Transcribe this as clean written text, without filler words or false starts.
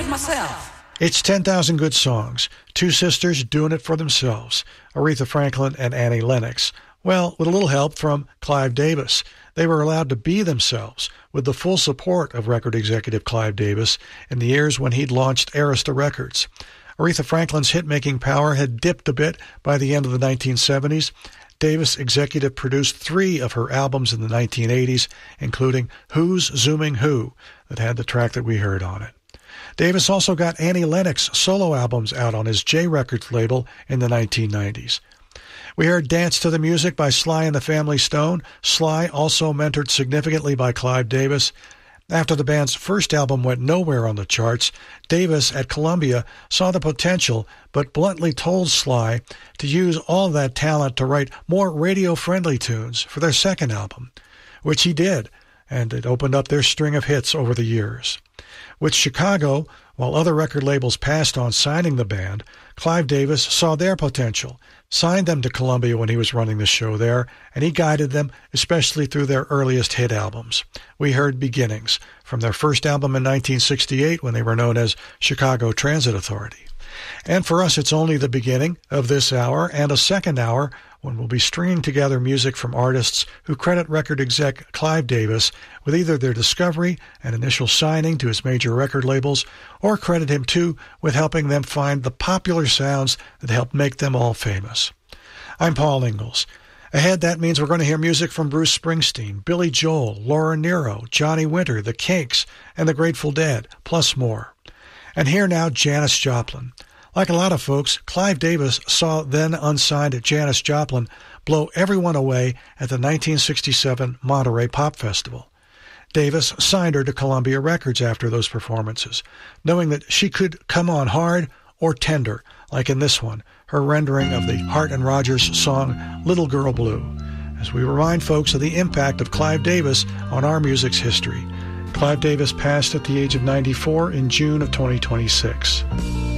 myself. It's 10,000 Good Songs, two sisters doing it for themselves, Aretha Franklin and Annie Lennox. Well, with a little help from Clive Davis. They were allowed to be themselves with the full support of record executive Clive Davis in the years when he'd launched Arista Records. Aretha Franklin's hit-making power had dipped a bit by the end of the 1970s. Davis executive produced 3 of her albums in the 1980s, including Who's Zooming Who, that had the track that we heard on it. Davis also got Annie Lennox solo albums out on his J Records label in the 1990s. We heard Dance to the Music by Sly and the Family Stone. Sly also mentored significantly by Clive Davis. After the band's first album went nowhere on the charts, Davis at Columbia saw the potential but bluntly told Sly to use all that talent to write more radio-friendly tunes for their second album, which he did, and it opened up their string of hits over the years. With Chicago, while other record labels passed on signing the band, Clive Davis saw their potential, signed them to Columbia when he was running the show there, and he guided them, especially through their earliest hit albums. We heard Beginnings from their first album in 1968 when they were known as Chicago Transit Authority. And for us, it's only the beginning of this hour and a second hour when we'll be stringing together music from artists who credit record exec Clive Davis with either their discovery and initial signing to his major record labels, or credit him too with helping them find the popular sounds that helped make them all famous. I'm Paul Ingalls. Ahead, that means we're going to hear music from Bruce Springsteen, Billy Joel, Laura Nyro, Johnny Winter, The Kinks, and The Grateful Dead, plus more. And here now, Janis Joplin. Like a lot of folks, Clive Davis saw then unsigned Janis Joplin blow everyone away at the 1967 Monterey Pop Festival. Davis signed her to Columbia Records after those performances, knowing that she could come on hard or tender, like in this one, her rendering of the Hart and Rogers song Little Girl Blue, as we remind folks of the impact of Clive Davis on our music's history. Clive Davis passed at the age of 94 in June of 2026.